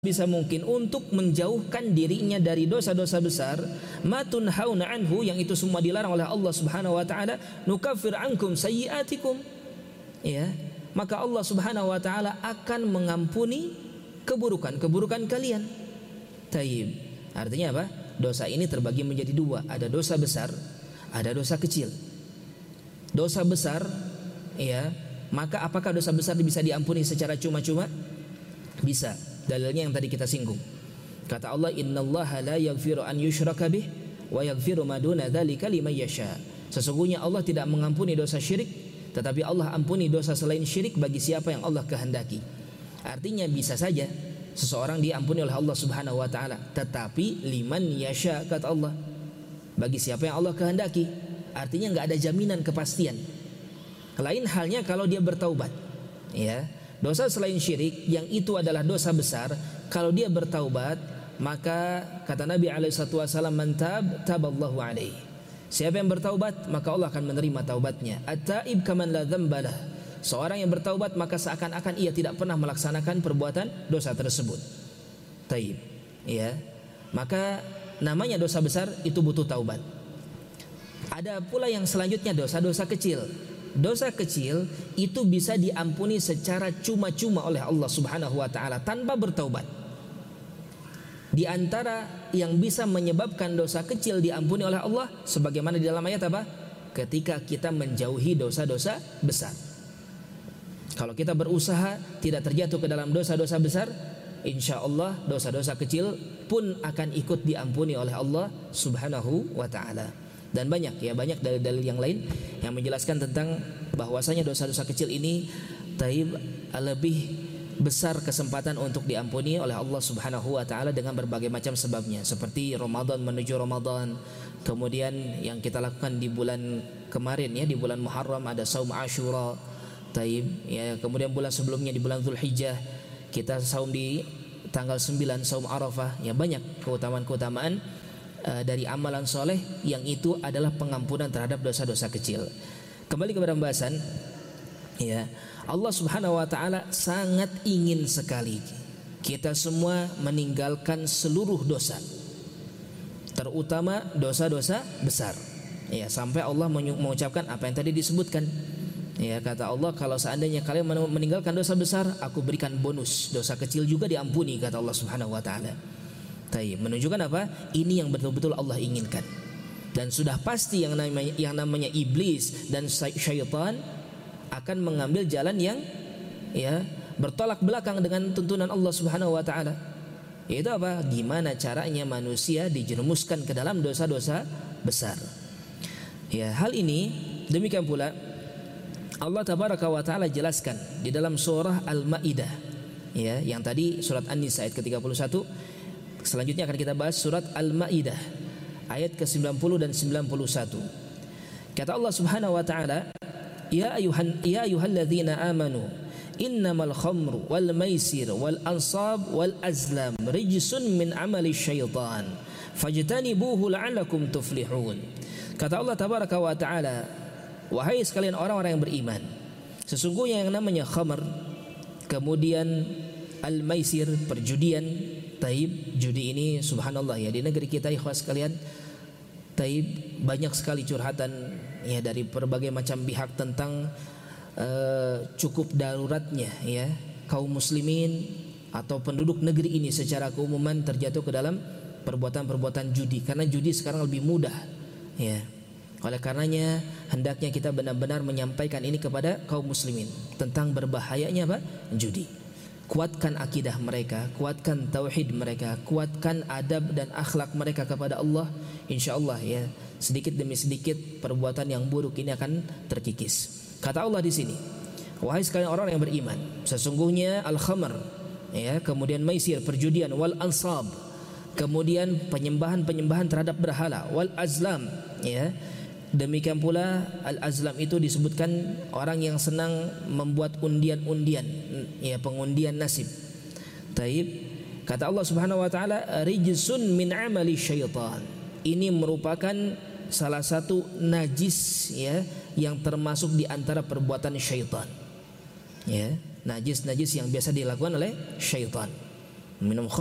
bisa mungkin untuk menjauhkan dirinya dari dosa-dosa besar, matun hauna anhu, yang itu semua dilarang oleh Allah Subhanahu wa taala, nukaffir ankum sayyiatikum, ya, maka Allah Subhanahu wa taala akan mengampuni keburukan kalian. Taib. Artinya apa? Dosa ini terbagi menjadi dua, ada dosa besar, ada dosa kecil. Dosa besar, ya, maka apakah dosa besar bisa diampuni secara cuma-cuma? Bisa. Dalilnya yang tadi kita singgung. Kata Allah, innallaha la yaghfiru an yushraka bih wa yaghfiru ma duna dzalika liman yasha. Sesungguhnya Allah tidak mengampuni dosa syirik, tetapi Allah ampuni dosa selain syirik bagi siapa yang Allah kehendaki. Artinya bisa saja seseorang diampuni oleh Allah Subhanahu wa taala, tetapi liman yasha, kata Allah, bagi siapa yang Allah kehendaki. Artinya enggak ada jaminan kepastian. Lain halnya kalau dia bertaubat, ya. Dosa selain syirik yang itu adalah dosa besar, kalau dia bertaubat, maka kata Nabi SAW, man tab taballahu alaihi. Siapa yang bertaubat, maka Allah akan menerima taubatnya. At-taib kaman la dzambalah. Seorang yang bertaubat maka seakan-akan ia tidak pernah melaksanakan perbuatan dosa tersebut. Taib, ya. Maka namanya dosa besar itu butuh taubat. Ada pula yang selanjutnya dosa-dosa kecil. Dosa kecil itu bisa diampuni secara cuma-cuma oleh Allah Subhanahu wa taala tanpa bertaubat. Di antara yang bisa menyebabkan dosa kecil diampuni oleh Allah, sebagaimana di dalam ayat apa? Ketika kita menjauhi dosa-dosa besar. Kalau kita berusaha tidak terjatuh ke dalam dosa-dosa besar, insya Allah dosa-dosa kecil pun akan ikut diampuni oleh Allah Subhanahu wa taala. Dan banyak dalil-dalil yang lain yang menjelaskan tentang bahwasanya dosa-dosa kecil ini taib lebih besar kesempatan untuk diampuni oleh Allah Subhanahu wa taala dengan berbagai macam sebabnya, seperti Ramadan menuju Ramadan, kemudian yang kita lakukan di bulan kemarin, ya, di bulan Muharram ada saum Asyura, taib, ya, kemudian bulan sebelumnya di bulan Dzulhijjah kita saum di tanggal 9 saum Arafah, ya, banyak keutamaan-keutamaan dari amalan soleh yang itu adalah pengampunan terhadap dosa-dosa kecil. Kembali kepada pembahasan, ya, Allah Subhanahu wa taala sangat ingin sekali kita semua meninggalkan seluruh dosa, terutama dosa-dosa besar, ya, sampai Allah mengucapkan apa yang tadi disebutkan, ya, kata Allah, kalau seandainya kalian meninggalkan dosa besar, aku berikan bonus, dosa kecil juga diampuni, kata Allah Subhanahu wa taala. Menunjukkan apa? Ini yang betul-betul Allah inginkan. Dan sudah pasti yang namanya iblis dan syaitan akan mengambil jalan yang, ya, bertolak belakang dengan tuntunan Allah Subhanahu wa taala. Yaitu apa? Gimana caranya manusia dijerumuskan ke dalam dosa-dosa besar. Ya, hal ini demikian pula Allah Tabaraka wa taala jelaskan di dalam surah Al-Maidah, ya, yang tadi surat An-Nisa ayat ke-31. Selanjutnya akan kita bahas surat Al-Maidah ayat ke-90 dan 91. Kata Allah Subhanahu wa taala, ya ayyuhalladzina amanu innamal khamru wal maisir wal ansab wal azlam rijsun min amali syaitan fajtanibuhu la'allakum tuflihun. Kata Allah Tabaraka wa taala, wahai sekalian orang-orang yang beriman, sesungguhnya yang namanya khamr, kemudian al-maisir, perjudian. Taib, judi ini subhanallah, ya, di negeri kita, ikhwas sekalian, taib banyak sekali curhatan, ya, dari berbagai macam pihak tentang cukup daruratnya, ya, kaum muslimin atau penduduk negeri ini secara keumuman terjatuh ke dalam perbuatan-perbuatan judi, karena judi sekarang lebih mudah, ya. Oleh karenanya hendaknya kita benar-benar menyampaikan ini kepada kaum muslimin tentang berbahayanya apa? Judi. Kuatkan akidah mereka, kuatkan tauhid mereka, kuatkan adab dan akhlak mereka kepada Allah. InsyaAllah, ya, sedikit demi sedikit perbuatan yang buruk ini akan terkikis. Kata Allah di sini, wahai sekalian orang yang beriman, sesungguhnya al-khamr, ya, kemudian maisir, perjudian, wal ansab, kemudian penyembahan terhadap berhala, wal azlam, ya. Demikian pula al-azlam itu disebutkan orang yang senang membuat undian-undian, ya, pengundian nasib. Taib. Kata Allah Subhanahu wa taala, rijsun min amali syaitan. Ini merupakan salah satu najis, ya, yang termasuk di antara perbuatan syaitan. Ya, najis-najis yang biasa dilakukan oleh syaitan. minum